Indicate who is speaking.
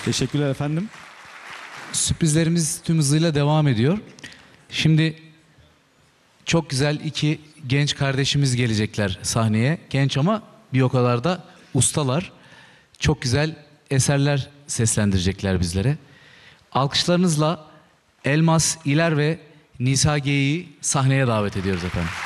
Speaker 1: Teşekkürler efendim.
Speaker 2: Sürprizlerimiz tüm hızıyla devam ediyor. Şimdi çok güzel iki genç kardeşimiz gelecekler sahneye. Genç ama bir o kadar da ustalar. Çok güzel eserler seslendirecekler bizlere. Alkışlarınızla Elmas İler ve Nisa G'yi sahneye davet ediyoruz efendim.